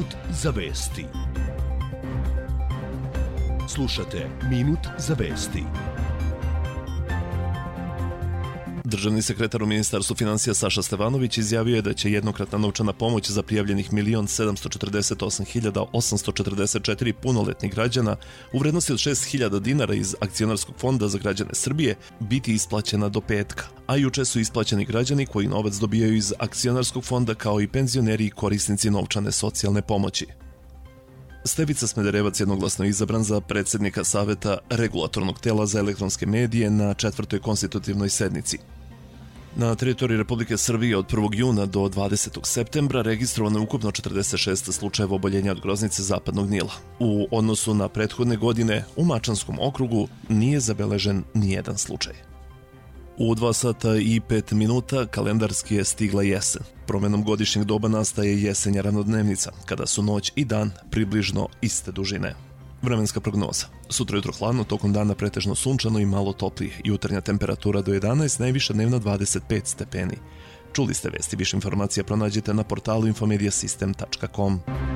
Minut za vesti. Slušate Minut za vesti. Državni sekretar u Ministarstvu finansija Saša Stevanović izjavio je da će jednokratna novčana pomoć za prijavljenih 1.748.844 punoletnih građana u vrednosti od 6.000 dinara iz Akcionarskog fonda za građane Srbije biti isplaćena do petka, a juče su isplaćeni građani koji novac dobijaju iz Akcionarskog fonda kao i penzioneri i korisnici novčane socijalne pomoći. Stevica Smederevac jednoglasno izabran za predsjednika Saveta Regulatornog tela za elektronske medije na 4. konstitutivnoj sednici. Na teritoriji Republike Srbije od 1. juna do 20. septembra registrovano je ukupno 46 slučajeva oboljenja od groznice zapadnog Nila. U odnosu na prethodne godine u Mačvanskom okrugu nije zabeležen nijedan slučaj. U 2 sata i 5 minuta kalendarski je stigla jesen. Promenom godišnjeg doba nastaje jesenja ravnodnevnica, kada su noć i dan približno iste dužine. Vremenska prognoza. Sutra jutro hladno, tokom dana pretežno sunčano i malo toplije. Jutarnja temperatura do 11, najviša dnevna 25 stepeni. Čuli ste vesti, više informacija pronađite na portalu infomediasystem.com.